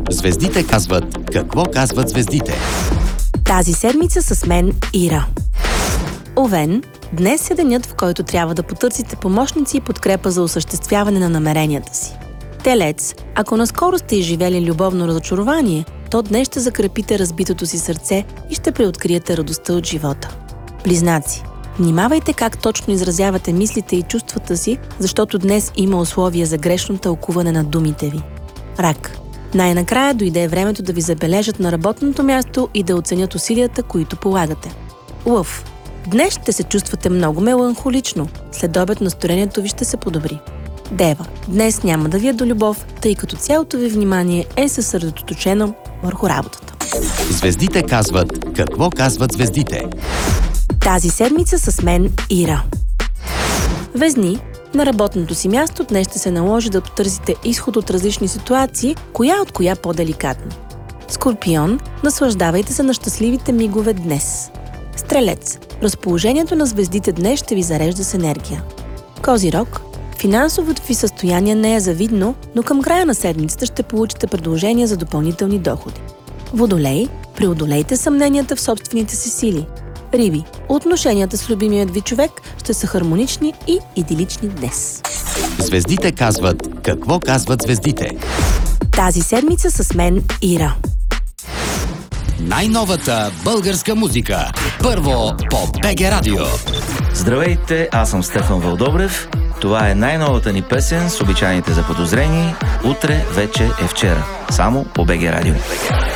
Звездите казват какво казват звездите. Тази седмица с мен Ира. Овен, днес е денят, в който трябва да потърсите помощници и подкрепа за осъществяване на намеренията си. Телец, ако наскоро сте изживели любовно разочарование, то днес ще закрепите разбитото си сърце и ще преоткриете радостта от живота. Близнаци, внимавайте как точно изразявате мислите и чувствата си, защото днес има условия за грешно тълкуване на думите ви. Рак, най-накрая дойде времето да ви забележат на работното място и да оценят усилията, които полагате. Лъв, днес ще се чувствате много меланхолично, след обед настроението ви ще се подобри. Дева, днес няма да ви е до любов, тъй като цялото ви внимание е съсредоточено върху работата. Звездите казват какво казват звездите. Тази седмица с мен Ира. Везни, на работното си място днес ще се наложи да потърсите изход от различни ситуации, коя от коя по-деликатно. Скорпион, наслаждавайте се на щастливите мигове днес. Стрелец, разположението на звездите днес ще ви зарежда с енергия. Козирог, финансовото ви състояние не е завидно, но към края на седмицата ще получите предложения за допълнителни доходи. Водолей, преодолейте съмненията в собствените си сили. Риби, отношенията с любимият ви човек ще са хармонични и идилични днес. Звездите казват какво казват звездите. Тази седмица с мен Ира. Най-новата българска музика. Първо по БГ Радио. Здравейте, аз съм Стефан Вълдобрев. Това е най-новата ни песен с обичайните заподозрени. Утре вече е вчера. Само по БГ Радио.